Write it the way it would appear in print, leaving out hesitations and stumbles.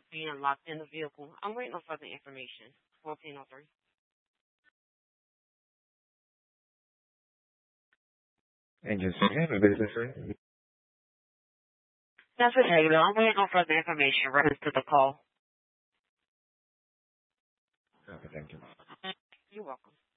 being locked in the vehicle. I'm waiting on further information. 1403. And just again, a business ring. That's okay, though. I'm waiting on further information reference to the call. Okay, thank you. You're welcome.